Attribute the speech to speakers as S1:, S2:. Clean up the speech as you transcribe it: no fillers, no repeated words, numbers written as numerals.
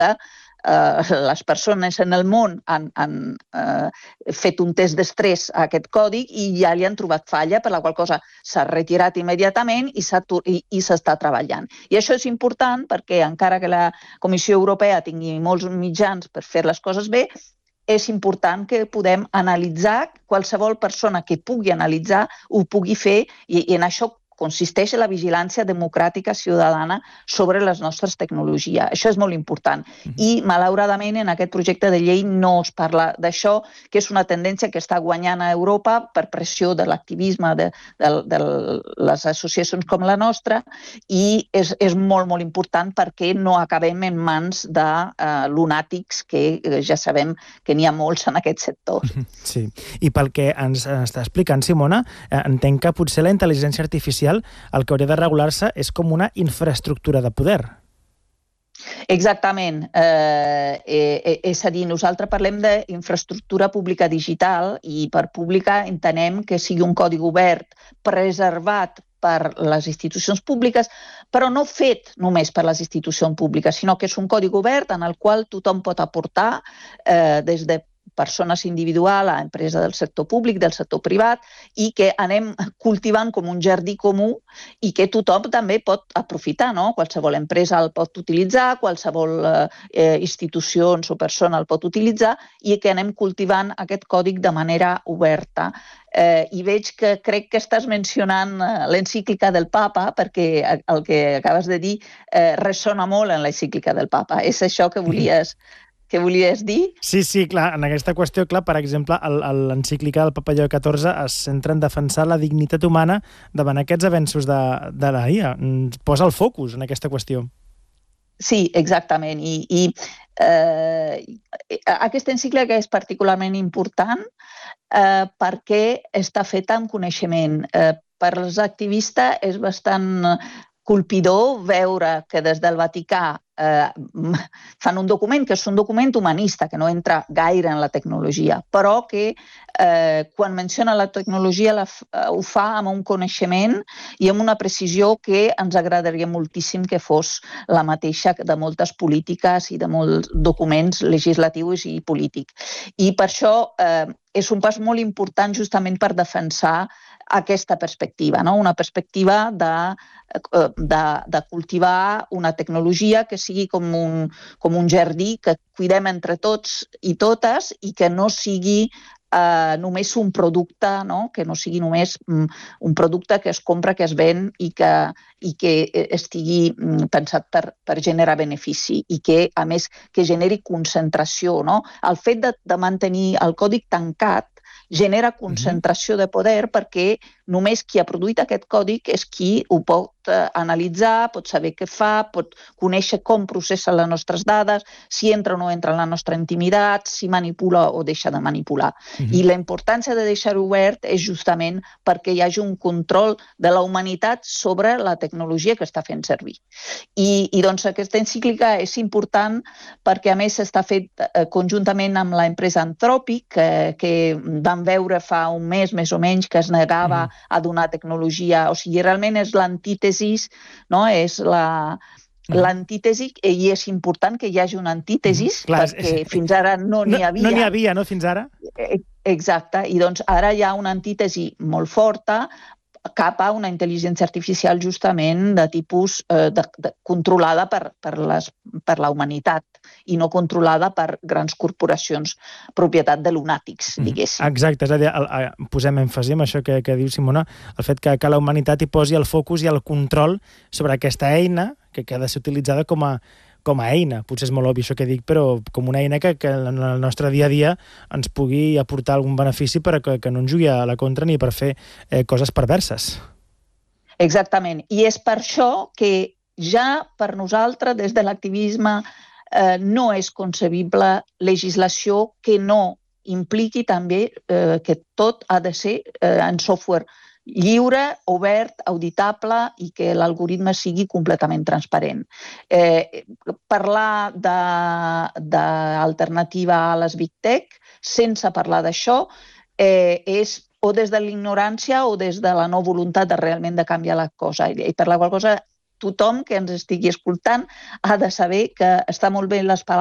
S1: les persones en el món han fet un test d'estrès a aquest codi i ja li han trobat falla, per la qual cosa s'ha retirat immediatament i s'està treballant. I això és important perquè encara que la Comissió Europea tingui molts mitjans per fer les coses bé, és important que podem analitzar, qualsevol persona que pugui analitzar ho pugui fer i en això consisteix en la vigilància democràtica ciutadana sobre les nostres tecnologies. Això és molt important. I, malauradament, en aquest projecte de llei no es parla d'això, que és una tendència que està guanyant a Europa per pressió de l'activisme de les associacions com la nostra i és molt, molt important perquè no acabem en mans de lunàtics, que ja sabem que n'hi ha molts en aquest sector.
S2: Sí. I pel que ens està explicant, Simona, entenc que potser la intel·ligència artificial el que hauria de regular-se és com una infraestructura de poder.
S1: Exactament. És a dir, nosaltres parlem d'infraestructura pública digital i per pública entenem que sigui un codi obert preservat per les institucions públiques, però no fet només per les institucions públiques, sinó que és un codi obert en el qual tothom pot aportar des de persones individuals a empreses del sector públic, del sector privat, i que anem cultivant com un jardí comú i que tothom també pot aprofitar, no? Qualsevol empresa el pot utilitzar, qualsevol institucions o persona el pot utilitzar i que anem cultivant aquest còdic de manera oberta. I veig que crec que estàs mencionant l'encíclica del Papa, perquè el que acabes de dir ressona molt en l'encíclica del Papa. És això que volies dir?
S2: Sí, clar. En aquesta qüestió, clar, per exemple, l'encíclica del Papa Lleó XIV es centra en defensar la dignitat humana davant aquests avenços de la IA. Posa el focus en aquesta qüestió.
S1: Sí, exactament. I aquesta encíclica és particularment important perquè està feta amb coneixement. Per als activistes és bastant colpidor veure que des del Vaticà fan un document que és un document humanista, que no entra gaire en la tecnologia, però que quan menciona la tecnologia ho fa amb un coneixement i amb una precisió que ens agradaria moltíssim que fos la mateixa de moltes polítiques i de molts documents legislatius i polítics. I per això és un pas molt important justament per defensar aquesta perspectiva, no? Una perspectiva de cultivar una tecnologia que sigui com un jardí que cuidem entre tots i totes i que no sigui només un producte, no? Que no sigui només un producte que es compra, que es ven i que estigui pensat per generar benefici i que, a més, que generi concentració, no? El fet de mantenir el codi tancat genera concentració de poder perquè només qui ha produït aquest codi és qui ho pot analitzar, pot saber què fa, pot conèixer com processa les nostres dades, si entra o no entra en la nostra intimitat, si manipula o deixa de manipular. I la importància de deixar-ho obert és justament perquè hi hagi un control de la humanitat sobre la tecnologia que està fent servir. I doncs aquesta encíclica és important perquè a més està fet conjuntament amb l'empresa Anthropic, que vam veure fa un mes més o menys que es negava a donar tecnologia, o sigui, realment és l'antítesis, no? És l'antítesi i és important que hi hagi una antítesis perquè fins ara no n'hi havia.
S2: No n'hi havia, no, fins ara?
S1: Exacte, i doncs ara hi ha una antítesi molt forta cap a una intel·ligència artificial justament de tipus controlada per la humanitat i no controlada per grans corporacions, propietat de lunàtics, diguéssim.
S2: Exacte, és a dir, posem èmfasi en això que diu Simona, el fet que la humanitat hi posi el focus i el control sobre aquesta eina que ha de ser utilitzada com a eina. Potser és molt obvi això que dic, però com una eina que en el nostre dia a dia ens pugui aportar algun benefici per que no ens jugui a la contra ni per fer coses perverses.
S1: Exactament. I és per això que ja per nosaltres, des de l'activisme, no és concebible legislació que no impliqui també que tot ha de ser en software lliure, obert, auditable i que l'algoritme sigui completament transparent. Parlar d'alternativa a les Big Tech sense parlar d'això és o des de l'ignorància o des de la no voluntat de realment de canviar la cosa. I per la qual cosa tothom que ens estigui escoltant ha de saber que està molt bé les